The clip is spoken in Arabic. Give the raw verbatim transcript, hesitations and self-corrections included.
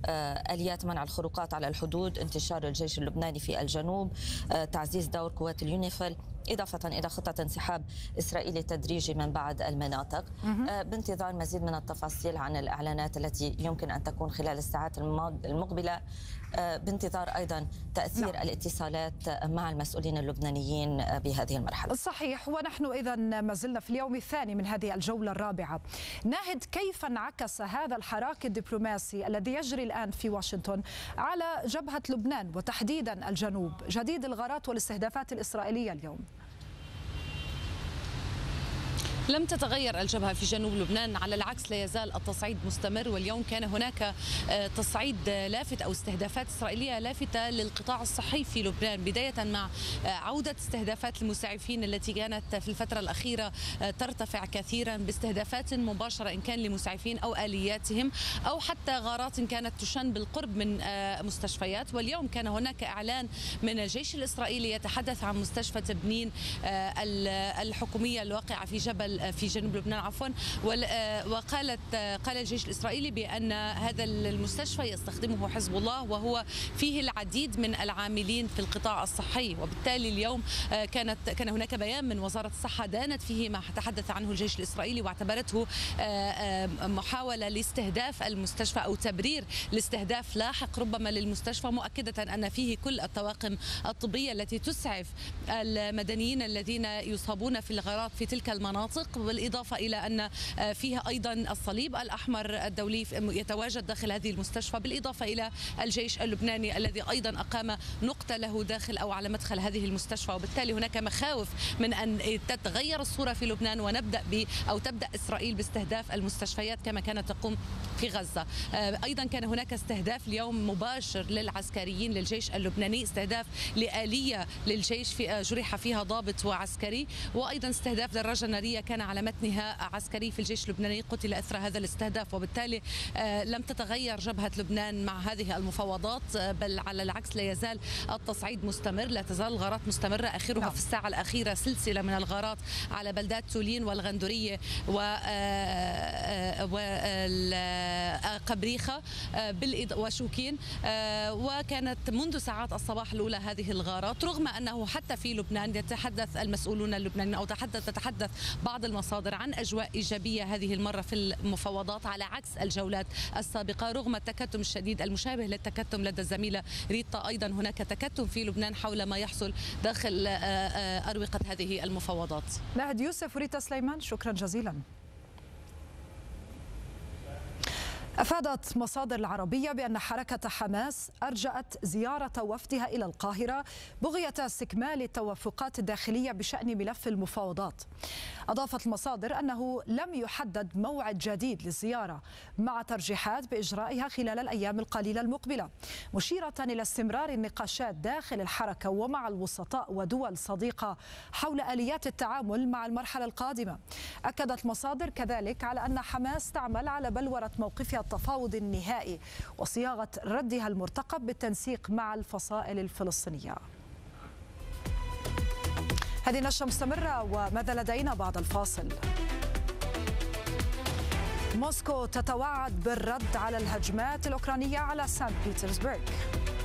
آليات منع الخروقات على الحدود، انتشار الجيش اللبناني في الجنوب، تعزيز دور قوات اليونيفيل، إضافة إلى خطة انسحاب إسرائيلي تدريجي من بعض المناطق. بانتظار مزيد من التفاصيل عن الإعلانات التي يمكن أن تكون خلال الساعات المقبلة، بانتظار أيضا تأثير نعم. الاتصالات مع المسؤولين اللبنانيين بهذه المرحلة. صحيح. ونحن إذا ما زلنا في اليوم الثاني من هذه الجولة الرابعة. ناهد، كيف انعكس هذا الحراك الدبلوماسي الذي يجري الآن في واشنطن على جبهة لبنان وتحديدا الجنوب، جديد الغارات والاستهدافات الإسرائيلية اليوم؟ لم تتغير الجبهة في جنوب لبنان، على العكس لا يزال التصعيد مستمر. واليوم كان هناك تصعيد لافت أو استهدافات إسرائيلية لافتة للقطاع الصحي في لبنان، بداية مع عودة استهدافات المسعفين التي كانت في الفترة الأخيرة ترتفع كثيرا باستهدافات مباشرة إن كان لمسعفين أو آلياتهم أو حتى غارات كانت تشن بالقرب من مستشفيات. واليوم كان هناك إعلان من الجيش الإسرائيلي يتحدث عن مستشفى تبنين الحكومية الواقعة في جبل في جنوب لبنان عفوا وقالت قال الجيش الإسرائيلي بأن هذا المستشفى يستخدمه حزب الله وهو فيه العديد من العاملين في القطاع الصحي. وبالتالي اليوم كانت كان هناك بيان من وزارة الصحة دانت فيه ما تحدث عنه الجيش الإسرائيلي واعتبرته محاولة لاستهداف المستشفى أو تبرير لاستهداف لاحق ربما للمستشفى، مؤكدة أن فيه كل الطواقم الطبية التي تسعف المدنيين الذين يصابون في الغارات في تلك المناطق، بالإضافة إلى أن فيها أيضا الصليب الأحمر الدولي يتواجد داخل هذه المستشفى، بالإضافة إلى الجيش اللبناني الذي أيضا أقام نقطة له داخل أو على مدخل هذه المستشفى. وبالتالي هناك مخاوف من أن تتغير الصورة في لبنان ونبدأ ب أو تبدأ إسرائيل باستهداف المستشفيات كما كانت تقوم في غزة. أيضا كان هناك استهداف اليوم مباشر للعسكريين للجيش اللبناني، استهداف لآلية للجيش في جرح فيها ضابط وعسكري، وأيضا استهداف دراجة نارية كان على متنها عسكري في الجيش اللبناني قتل أثر هذا الاستهداف. وبالتالي لم تتغير جبهة لبنان مع هذه المفاوضات، بل على العكس لا يزال التصعيد مستمر، لا تزال الغارات مستمرة، آخرها نعم. في الساعة الأخيرة سلسلة من الغارات على بلدات تولين والغندورية وقبريخة وشوكين، وكانت منذ ساعات الصباح الأولى هذه الغارات، رغم أنه حتى في لبنان يتحدث المسؤولون اللبنانيين أو تحدث تتحدث بعض المصادر عن أجواء إيجابية هذه المرة في المفاوضات على عكس الجولات السابقة، رغم التكتم الشديد المشابه للتكتم لدى الزميلة ريتا. أيضا هناك تكتم في لبنان حول ما يحصل داخل أروقة هذه المفاوضات. ناهد يوسف وريتا سليمان، شكرا جزيلا. أفادت مصادر العربية بأن حركة حماس أرجأت زيارة وفدها إلى القاهرة بغية استكمال التوافقات الداخلية بشأن ملف المفاوضات. أضافت المصادر أنه لم يحدد موعد جديد للزيارة، مع ترجيحات بإجرائها خلال الأيام القليلة المقبلة، مشيرة إلى استمرار النقاشات داخل الحركة ومع الوسطاء ودول صديقة حول آليات التعامل مع المرحلة القادمة. أكدت مصادر كذلك على أن حماس تعمل على بلورة موقفها التفاوض النهائي وصياغة ردها المرتقب بالتنسيق مع الفصائل الفلسطينية. هذه نشرة مستمرة وماذا لدينا بعد الفاصل؟ موسكو تتوعد بالرد على الهجمات الأوكرانية على سانت بطرسبرغ.